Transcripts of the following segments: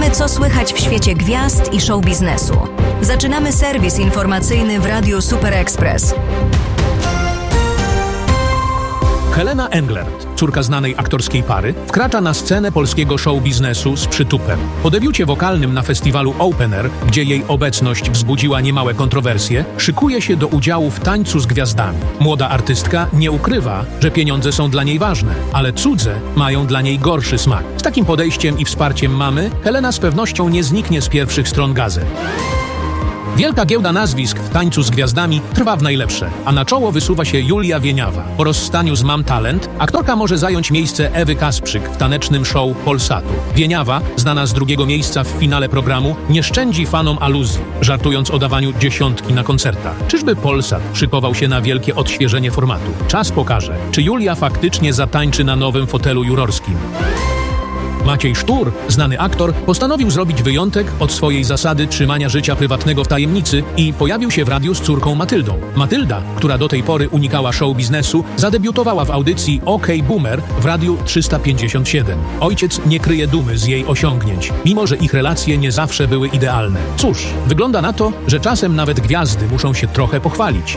Wiemy, co słychać w świecie gwiazd i show biznesu. Zaczynamy serwis informacyjny w Radiu Super Express. Helena Englert, córka znanej aktorskiej pary, wkracza na scenę polskiego show biznesu z przytupem. Po debiucie wokalnym na festiwalu Open Air, gdzie jej obecność wzbudziła niemałe kontrowersje, szykuje się do udziału w Tańcu z Gwiazdami. Młoda artystka nie ukrywa, że pieniądze są dla niej ważne, ale cudze mają dla niej gorszy smak. Z takim podejściem i wsparciem mamy, Helena z pewnością nie zniknie z pierwszych stron gazet. Wielka giełda nazwisk w Tańcu z Gwiazdami trwa w najlepsze, a na czoło wysuwa się Julia Wieniawa. Po rozstaniu z Mam Talent aktorka może zająć miejsce Ewy Kasprzyk w tanecznym show Polsatu. Wieniawa, znana z drugiego miejsca w finale programu, nie szczędzi fanom aluzji, żartując o dawaniu dziesiątki na koncertach. Czyżby Polsat szykował się na wielkie odświeżenie formatu? Czas pokaże, czy Julia faktycznie zatańczy na nowym fotelu jurorskim. Maciej Sztur, znany aktor, postanowił zrobić wyjątek od swojej zasady trzymania życia prywatnego w tajemnicy i pojawił się w radiu z córką Matyldą. Matylda, która do tej pory unikała show biznesu, zadebiutowała w audycji OK Boomer w Radiu 357. Ojciec nie kryje dumy z jej osiągnięć, mimo że ich relacje nie zawsze były idealne. Cóż, wygląda na to, że czasem nawet gwiazdy muszą się trochę pochwalić.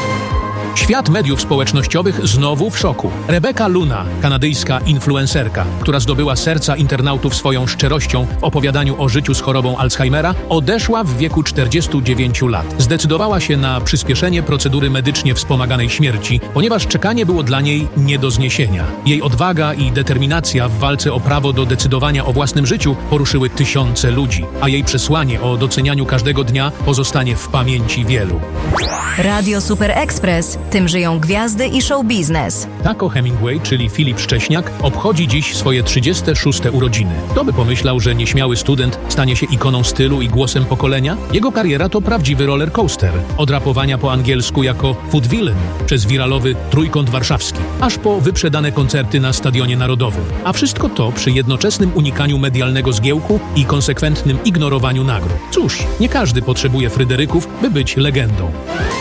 Świat mediów społecznościowych znowu w szoku. Rebecca Luna, kanadyjska influencerka, która zdobyła serca internautów swoją szczerością w opowiadaniu o życiu z chorobą Alzheimera, odeszła w wieku 49 lat. Zdecydowała się na przyspieszenie procedury medycznie wspomaganej śmierci, ponieważ czekanie było dla niej nie do zniesienia. Jej odwaga i determinacja w walce o prawo do decydowania o własnym życiu poruszyły tysiące ludzi, a jej przesłanie o docenianiu każdego dnia pozostanie w pamięci wielu. Radio Super Express. Tym żyją gwiazdy i show biznes. Taco Hemingway, czyli Filip Szcześniak, obchodzi dziś swoje 36. urodziny. Kto by pomyślał, że nieśmiały student stanie się ikoną stylu i głosem pokolenia? Jego kariera to prawdziwy roller coaster. Od rapowania po angielsku jako Food Villain przez wiralowy Trójkąt Warszawski, aż po wyprzedane koncerty na Stadionie Narodowym. A wszystko to przy jednoczesnym unikaniu medialnego zgiełku i konsekwentnym ignorowaniu nagród. Cóż, nie każdy potrzebuje Fryderyków, by być legendą.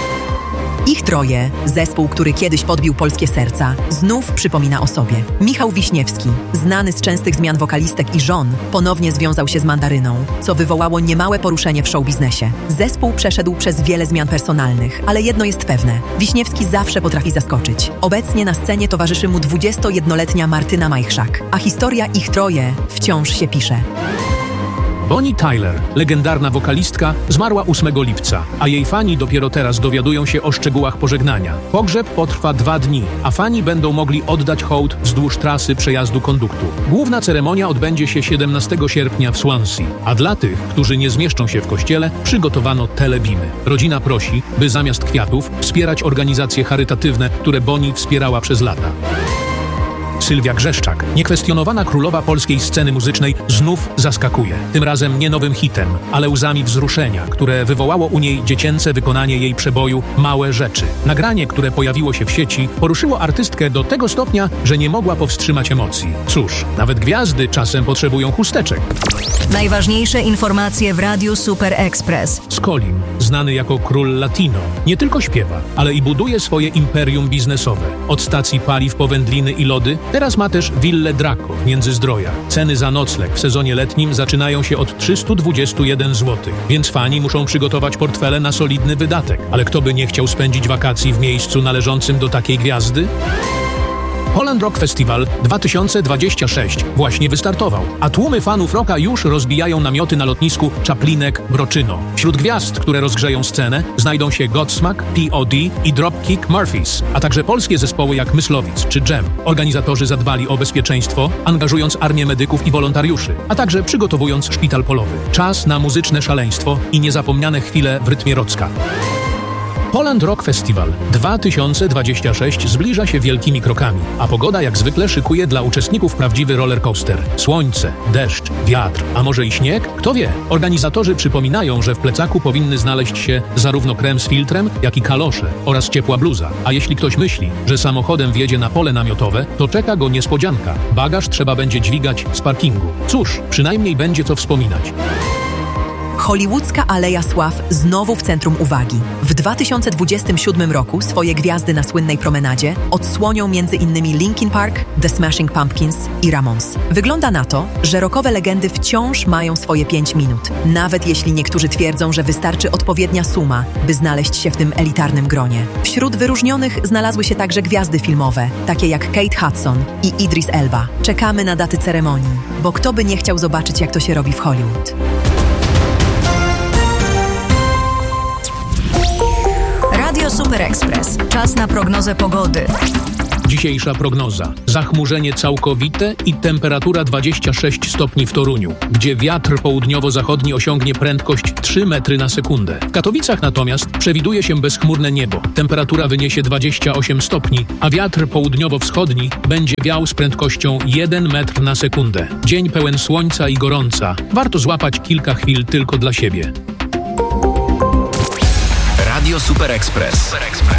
Ich troje, zespół, który kiedyś podbił polskie serca, znów przypomina o sobie. Michał Wiśniewski, znany z częstych zmian wokalistek i żon, ponownie związał się z Mandaryną, co wywołało niemałe poruszenie w showbiznesie. Zespół przeszedł przez wiele zmian personalnych, ale jedno jest pewne. Wiśniewski zawsze potrafi zaskoczyć. Obecnie na scenie towarzyszy mu 21-letnia Martyna Majchrzak, a historia Ich troje wciąż się pisze. Bonnie Tyler, legendarna wokalistka, zmarła 8 lipca, a jej fani dopiero teraz dowiadują się o szczegółach pożegnania. Pogrzeb potrwa 2 dni, a fani będą mogli oddać hołd wzdłuż trasy przejazdu konduktu. Główna ceremonia odbędzie się 17 sierpnia w Swansea, a dla tych, którzy nie zmieszczą się w kościele, przygotowano telebimy. Rodzina prosi, by zamiast kwiatów wspierać organizacje charytatywne, które Bonnie wspierała przez lata. Sylwia Grzeszczak, niekwestionowana królowa polskiej sceny muzycznej, znów zaskakuje. Tym razem nie nowym hitem, ale łzami wzruszenia, które wywołało u niej dziecięce wykonanie jej przeboju Małe rzeczy. Nagranie, które pojawiło się w sieci, poruszyło artystkę do tego stopnia, że nie mogła powstrzymać emocji. Cóż, nawet gwiazdy czasem potrzebują chusteczek. Najważniejsze informacje w Radiu Super Express. Skolin, znany jako król latino, nie tylko śpiewa, ale i buduje swoje imperium biznesowe. Od stacji paliw po wędliny i lody, teraz ma też willę Draco w Międzyzdrojach. Ceny za nocleg w sezonie letnim zaczynają się od 321 zł, więc fani muszą przygotować portfele na solidny wydatek. Ale kto by nie chciał spędzić wakacji w miejscu należącym do takiej gwiazdy? Holland Rock Festival 2026 właśnie wystartował, a tłumy fanów rocka już rozbijają namioty na lotnisku Czaplinek-Broczyno. Wśród gwiazd, które rozgrzeją scenę, znajdą się Godsmack, P.O.D. i Dropkick Murphys, a także polskie zespoły jak Myslowic czy Dżem. Organizatorzy zadbali o bezpieczeństwo, angażując armię medyków i wolontariuszy, a także przygotowując szpital polowy. Czas na muzyczne szaleństwo i niezapomniane chwile w rytmie rocka. Holland Rock Festival 2026 zbliża się wielkimi krokami, a pogoda jak zwykle szykuje dla uczestników prawdziwy rollercoaster. Słońce, deszcz, wiatr, a może i śnieg? Kto wie? Organizatorzy przypominają, że w plecaku powinny znaleźć się zarówno krem z filtrem, jak i kalosze oraz ciepła bluza. A jeśli ktoś myśli, że samochodem wjedzie na pole namiotowe, to czeka go niespodzianka. Bagaż trzeba będzie dźwigać z parkingu. Cóż, przynajmniej będzie co wspominać. Hollywoodzka Aleja Sław znowu w centrum uwagi. W 2027 roku swoje gwiazdy na słynnej promenadzie odsłonią m.in. Linkin Park, The Smashing Pumpkins i Ramones. Wygląda na to, że rockowe legendy wciąż mają swoje 5 minut. Nawet jeśli niektórzy twierdzą, że wystarczy odpowiednia suma, by znaleźć się w tym elitarnym gronie. Wśród wyróżnionych znalazły się także gwiazdy filmowe, takie jak Kate Hudson i Idris Elba. Czekamy na daty ceremonii, bo kto by nie chciał zobaczyć, jak to się robi w Hollywood. Radio Super Express. Czas na prognozę pogody. Dzisiejsza prognoza. Zachmurzenie całkowite i temperatura 26 stopni w Toruniu, gdzie wiatr południowo-zachodni osiągnie prędkość 3 metry na sekundę. W Katowicach natomiast przewiduje się bezchmurne niebo. Temperatura wyniesie 28 stopni, a wiatr południowo-wschodni będzie wiał z prędkością 1 metr na sekundę. Dzień pełen słońca i gorąca. Warto złapać kilka chwil tylko dla siebie. Radio Super Express.